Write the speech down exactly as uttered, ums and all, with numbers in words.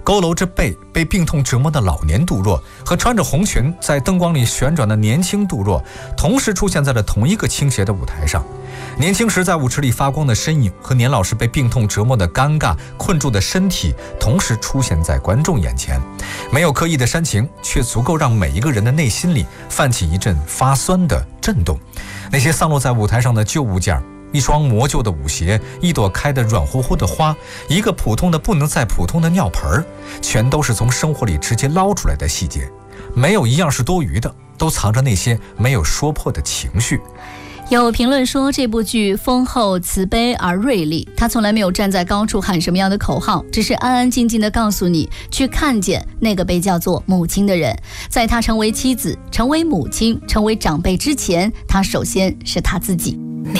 佝偻着背被病痛折磨的老年杜若和穿着红裙在灯光里旋转的年轻杜若同时出现在了同一个倾斜的舞台上。年轻时在舞池里发光的身影和年老时被病痛折磨的尴尬困住的身体同时出现在观众眼前，没有刻意的煽情，却足够让每一个人的内心里泛起一阵发酸的震动。那些散落在舞台上的旧物件，一双磨旧的舞鞋，一朵开得软乎乎的花，一个普通的不能再普通的尿盆，全都是从生活里直接捞出来的细节，没有一样是多余的，都藏着那些没有说破的情绪。 有评论说这部剧丰厚慈悲而锐利，他从来没有站在高处喊什么样的口号，只是安安静静地告诉你去看见那个被叫做母亲的人。在他成为妻子、成为母亲、成为长辈之前，他首先是他自己。